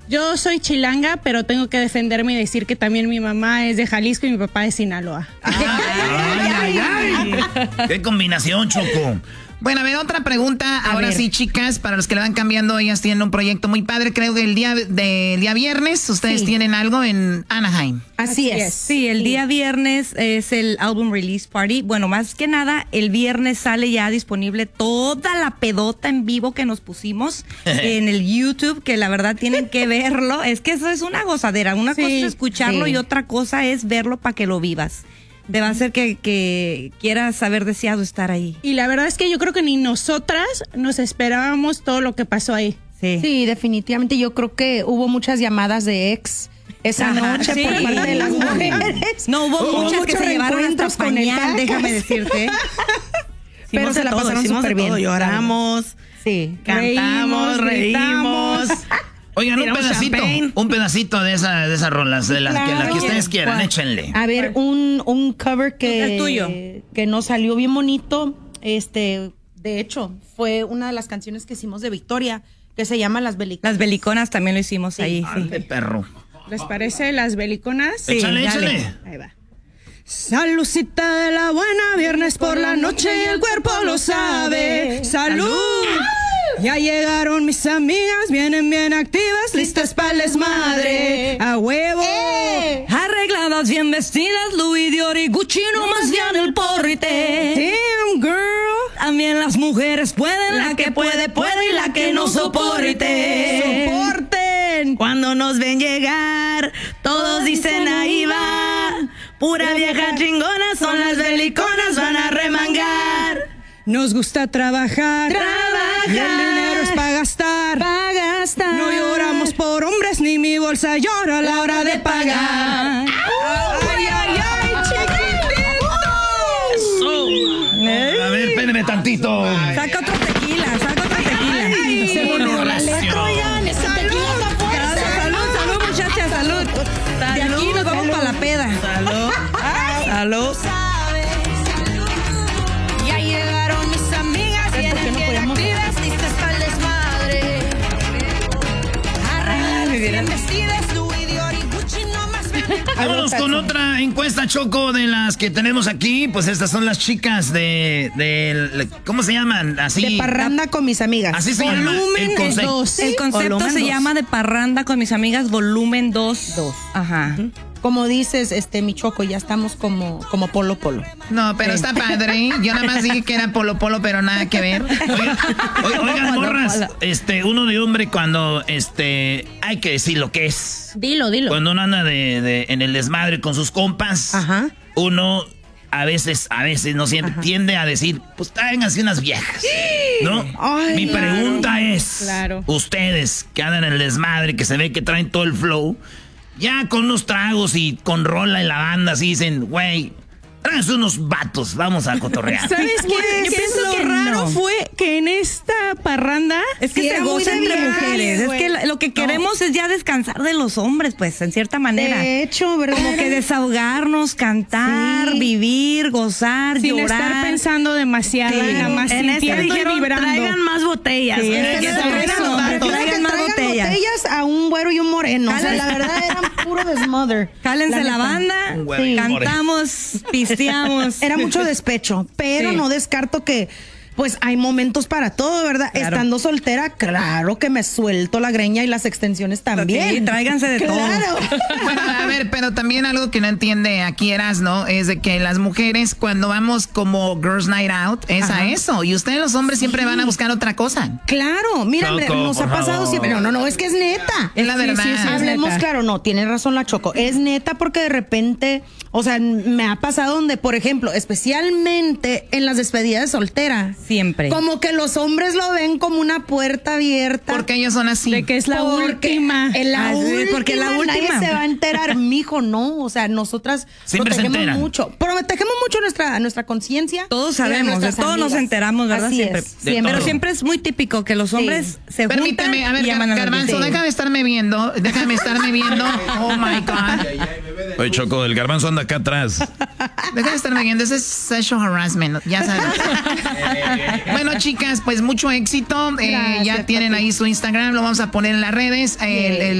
Yo soy chilanga, pero tengo que defenderme y decir que también mi mamá es de Jalisco y mi papá de Sinaloa. Ay. ¡Qué combinación, Choco! Bueno, a ver, otra pregunta. Ahora sí, chicas, para los que le van cambiando, ellas tienen un proyecto muy padre. Creo que el día viernes ustedes tienen algo en Anaheim. Así es. Sí, el día viernes es el album release party. Bueno, más que nada, el viernes sale ya disponible toda la pedota en vivo que nos pusimos en el YouTube, que la verdad tienen que verlo. Es que eso es una gozadera. Una cosa es escucharlo y otra cosa es verlo para que lo vivas. Debe ser que quieras haber deseado estar ahí. Y la verdad es que yo creo que ni nosotras nos esperábamos todo lo que pasó ahí. Sí, definitivamente. Yo creo que hubo muchas llamadas de ex esa noche por parte de las mujeres. No, hubo muchas que se llevaron hasta pañal, déjame decirte. Pero se la pasaron súper bien. Lloramos, cantamos, reímos. Oigan, un pedacito de esas rolas, de las que ustedes quieran, échenle. A ver, un cover el tuyo. que nos salió bien bonito. De hecho, fue una de las canciones que hicimos de Victoria, que se llama Las Beliconas. Las Beliconas también lo hicimos ahí. ¡Ande, perro! ¿Les parece Las Beliconas? Échale. Ahí va. Salucita de la buena, viernes por la noche y el cuerpo lo sabe. ¡Salud! Ya llegaron mis amigas, vienen bien activas, listas para el desmadre. ¡A huevo! Arregladas, bien vestidas, Louis Dior y Gucci, no más bien el porrite. Damn, girl. También las mujeres pueden, la que puede y la que no soporte. ¡Soporten! Cuando nos ven llegar, todos dicen ahí va. Pura vieja chingona, son las beliconas, van a remangar. Nos gusta trabajar. Y el dinero es para gastar. No lloramos por hombres, ni mi bolsa llora a la hora de pagar. ¡Ay, chiquititos! A ver, espérenme tantito. Saca otro tequila. Salud, muchachas, salud. De aquí nos vamos para la peda. Salud. Ya llegaron mis amigas, vienen bien activas, listas para el desmadre. Arregladas, bien vestidas, Louis Dior y Gucci, no más. Vámonos con otra encuesta, Choco, de las que tenemos aquí. Pues estas son las chicas de ¿cómo se llaman? Así. De parranda con mis amigas. Así se llama el concepto. El concepto se llama de parranda con mis amigas, volumen 2. Ajá. Como dices, mi Choco, ya estamos como Polo. No, pero está padre. Yo nada más dije que era Polo, pero nada que ver. Oigan, morras, uno de hombre cuando, hay que decir lo que es. Dilo. Cuando uno anda en el desmadre con sus compas, uno a veces, no siempre, tiende a decir, pues tráiganse unas viejas, ¿no? Ay, mi pregunta es, claro. ustedes que andan en el desmadre, que se ve que traen todo el flow, ya con unos tragos y con rola en la banda, así dicen, güey, tráiganse unos vatos, vamos a cotorrear. ¿Sabes qué? Yo pienso lo raro fue que en esta parranda es que se goza entre mujeres. Es que lo que queremos es ya descansar de los hombres, pues, en cierta manera. De hecho, ¿verdad? Como que desahogarnos, cantar, vivir, gozar, sin llorar. estar pensando demasiado, nada más sintiendo y vibrando. Traigan más botellas. Traigan más botellas a un güero y un moreno. O sea, la verdad eran puro desmother. Jálense la banda, cantamos, pisteamos. Era mucho despecho, pero no descarto que pues hay momentos para todo, ¿verdad? Claro. Estando soltera, claro que me suelto la greña y las extensiones también. Sí, tráiganse de todo. Bueno, a ver, pero también algo que no entiende aquí Erasno es de que las mujeres cuando vamos como Girls Night Out es a eso. Y ustedes los hombres siempre van a buscar otra cosa. Claro, mira, Choco, nos ha pasado siempre. No, es que es neta. Es la verdad. Sí, hablemos neta. claro, no, tiene razón la Choco. Es neta porque de repente, o sea, me ha pasado donde, por ejemplo, especialmente en las despedidas de soltera. Siempre. Como que los hombres lo ven como una puerta abierta. Porque ellos son así. De que es la última. Porque la última. Nadie se va a enterar, mijo, no. O sea, nosotras siempre protegemos mucho nuestra conciencia. Todos sabemos, de todos nos enteramos, ¿verdad? Así siempre. Siempre. Pero siempre es muy típico que los hombres se juntan. Permíteme, a ver, y aman a Garbanzo, déjame estarme viendo. Oh my God. Oye, Choco, el Garbanzo anda acá atrás. Déjame estarme viendo. Ese es sexual harassment, ya sabes. Bueno, chicas, pues mucho éxito. Ya tienen ahí su Instagram, lo vamos a poner en las redes.